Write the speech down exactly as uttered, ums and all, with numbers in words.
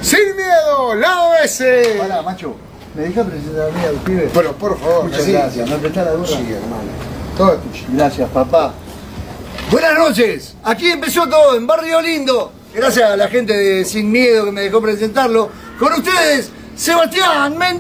Sin miedo, lado S. Hola, macho. ¿Me deja presentar a mí a los pibes? Pero por favor, Muchas sí. gracias. ¿Me prestás la gorra? Sí, hermano. Todo es tuyo. Gracias, papá. Buenas noches. Aquí empezó todo en Barrio Lindo. Gracias a la gente de Sin Miedo que me dejó presentarlo. Con ustedes, Sebastián Mendoza.